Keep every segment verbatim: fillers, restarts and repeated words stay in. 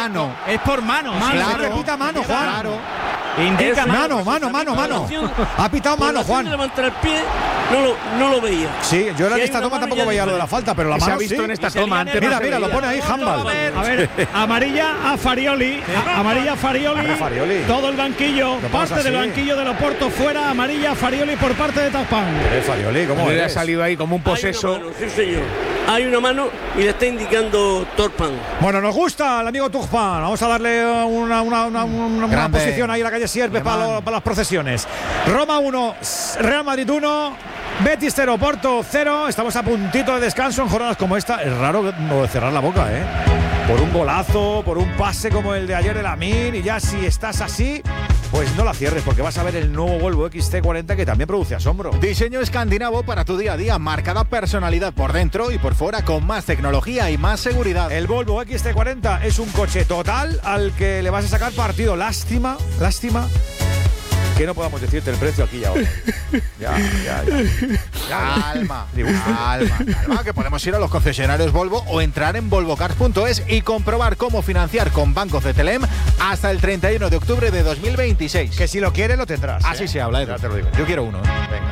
mano. Es por mano. Mano, Claro. repita mano, Juan. Claro. Indica Es Mano, mano, mano, mano. Ha pitado Por mano, la acción Juan. de levantar el pie, no lo, no lo veía. Sí, yo en Si hay esta una toma mano, tampoco ya veía lo de la diferente. falta, pero la Se ha mano visto sí. en esta Y se toma liga antes. en el Mira, no se mira, lo veía. pone ahí Handball. A ver, amarilla a Farioli. A- amarilla a Farioli. Hombre, Farioli. Todo el banquillo, Lo pones parte del así. banquillo del Oporto fuera. Amarilla a Farioli por parte de Taspán. Eh, Farioli, ¿cómo Le ha eres? salido ahí como un poseso. Hay una mano, sí, señor. Hay una mano y le está indicando Torpan. Bueno, nos gusta el amigo Turpan. Vamos a darle una, una, una, una, una Grande. posición ahí en la calle Sierpe para, Alemán. lo- para las procesiones. Roma uno, Real Madrid uno, Betis cero, Porto cero. Estamos a puntito de descanso en jornadas como esta. Es raro lo de cerrar la boca, ¿eh? Por un golazo, por un pase como el de ayer de Lamine. Y ya si estás así, pues no la cierres, porque vas a ver el nuevo Volvo X C cuarenta que también produce asombro. Diseño escandinavo para tu día a día, marcada personalidad por dentro y por fuera con más tecnología y más seguridad. El Volvo X C cuarenta es un coche total al que le vas a sacar partido. Lástima, lástima que no podamos decirte el precio aquí y ahora. Ya, ya, ya. Calma, Disgusto. calma, calma, que podemos ir a los concesionarios Volvo o entrar en volvocars punto es y comprobar cómo financiar con Banco Cetelem hasta el treinta y uno de octubre de dos mil veintiséis. Que si lo quieres lo tendrás. Así ¿eh? se habla, Edu. Ya te lo digo. Yo quiero uno. ¿eh? Venga.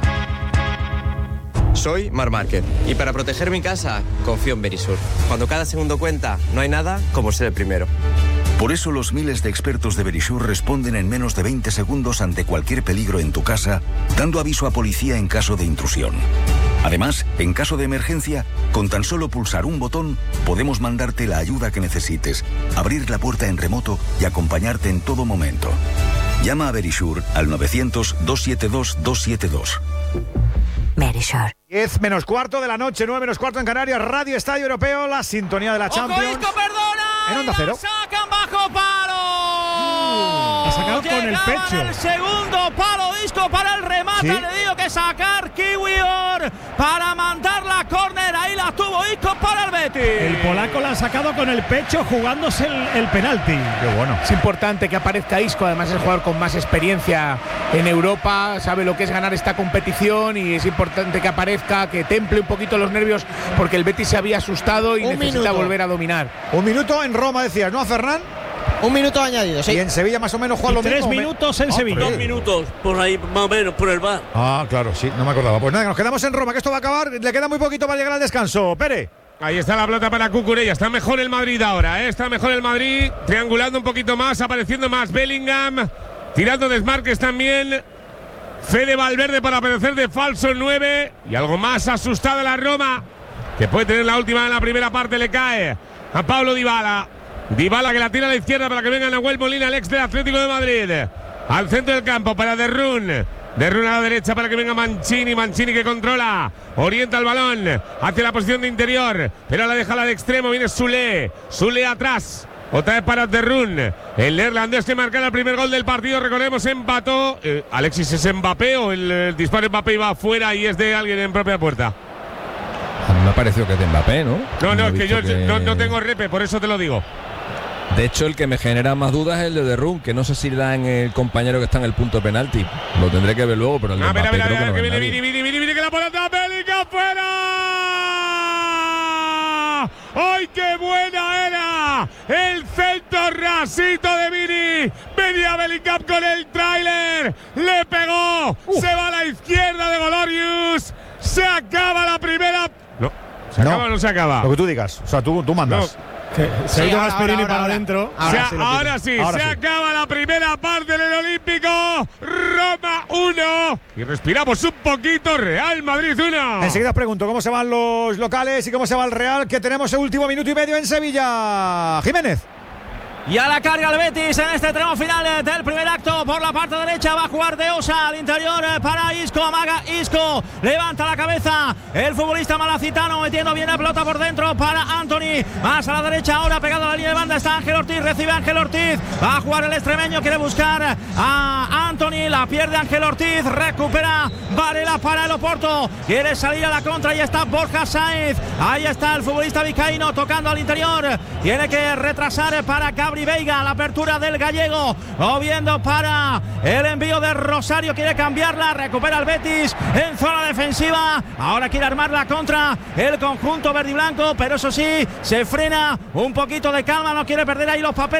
Soy Mar Márquez y para proteger mi casa confío en Verisur. Cuando cada segundo cuenta, no hay nada como ser el primero. Por eso los miles de expertos de Verisur responden en menos de veinte segundos ante cualquier peligro en tu casa, dando aviso a policía en caso de intrusión. Además, en caso de emergencia, con tan solo pulsar un botón, podemos mandarte la ayuda que necesites, abrir la puerta en remoto y acompañarte en todo momento. Llama a Verisur al novecientos, doscientos setenta y dos, doscientos setenta y dos. Verisur. diez menos cuarto de la noche, nueve menos cuarto en Canarias, Radio Estadio Europeo, la sintonía de la Champions. Isco, perdona. En Onda y la Cero. Sacan bajo palo. Ha sacado Llegaba con el pecho. El segundo palo Isco para el remate. ¿Sí? Le dio que sacar Kiwior para mandar la córner. Ahí la tuvo Isco para el Betis. El polaco la ha sacado con el pecho jugándose el, el penalti. Qué bueno. Es importante que aparezca Isco, además es el jugador con más experiencia en Europa, sabe lo que es ganar esta competición y es importante que aparezca, que temple un poquito los nervios porque el Betis se había asustado y Un necesita minuto. volver a dominar. Un minuto en Roma, decías, ¿no, Fernán? Un minuto añadido, sí. Y en Sevilla más o menos Juan Y lo tres mismo. minutos en Ah, Sevilla. pero- Dos minutos, por ahí, más o menos, por el bar. Ah, claro, sí, no me acordaba. Pues nada, nos quedamos en Roma, que esto va a acabar. Le queda muy poquito para llegar al descanso. Pere. Ahí está la pelota para Cucurella. Está mejor el Madrid ahora, ¿eh? Está mejor el Madrid. Triangulando un poquito más, apareciendo más Bellingham. Tirando desmarques también. Fede Valverde para aparecer de falso el nueve. Y algo más asustada la Roma, que puede tener la última en la primera parte. Le cae a Pablo Dybala. Dybala que la tira a la izquierda para que venga Nahuel Molina, el ex del Atlético de Madrid. Al centro del campo para Derrún. Derrún a la derecha para que venga Mancini. Mancini que controla. Orienta el balón hacia la posición de interior. Pero la deja la de extremo. Viene Sule. Sule atrás. Otra vez para Derrún. El neerlandés que marca el primer gol del partido. Recordemos, empató. Eh, Alexis, ¿es Mbappé o el, el disparo de Mbappé iba afuera y es de alguien en propia puerta? A mí me ha parecido que es de Mbappé, ¿no? No, no, Me es he que yo dicho que- no, no tengo repe, por eso te lo digo. De hecho, el que me genera más dudas es el de Derrún, que no sé si le dan el compañero que está en el punto de penalti. Lo tendré que ver luego, pero el de A ver, a Mbappé ver, a creo ver, que no que es viene nadie. Vini, Vini, Vini, Vini, que la pelota Bellingham fuera. ¡Ay, qué buena era! El centro rasito de Vini. Venía Bellingham con el tráiler. Le pegó. Se va a la izquierda de Golorius. Se acaba la primera. No. ¿Se No. acaba o no se acaba? Lo que tú digas. O sea, tú, tú mandas. Se ha ido ahora, Gasperini ahora, para ahora. adentro. O sea, sí lo ahora sí, Ahora se sí. acaba la primera parte del Olímpico. Roma uno. Y respiramos un poquito. Real Madrid uno. Enseguida os pregunto cómo se van los locales y cómo se va el Real, que tenemos el último minuto y medio en Sevilla. Jiménez. Y a la carga el Betis en este tramo final del primer acto. Por la parte derecha va a jugar De Osa al interior para Isco. Amaga Isco. Levanta la cabeza el futbolista malacitano, metiendo bien la pelota por dentro para Anthony. Más a la derecha ahora, pegado a la línea de banda, está Ángel Ortiz. Recibe Ángel Ortiz. Va a jugar el extremeño. Quiere buscar a Anthony. La pierde Ángel Ortiz. Recupera Varela para el Oporto. Quiere salir a la contra y está Borja Sainz. Ahí está el futbolista vizcaíno tocando al interior. Tiene que retrasar para Gabri Veiga, la apertura del gallego, moviendo para el envío de Rosario, quiere cambiarla, recupera el Betis en zona defensiva, ahora quiere armar la contra el conjunto verde y blanco, pero eso sí, se frena un poquito de calma, no quiere perder ahí los papeles.